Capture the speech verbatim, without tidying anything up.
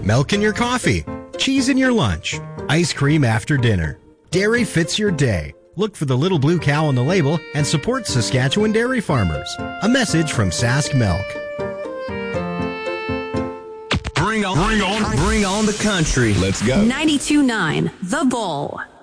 Milk in your coffee. Cheese in your lunch. Ice cream after dinner. Dairy fits your day. Look for the little blue cow on the label and support Saskatchewan dairy farmers. A message from Sask Milk. Bring on, bring on, bring on the country. Let's go. ninety-two point nine The Bull.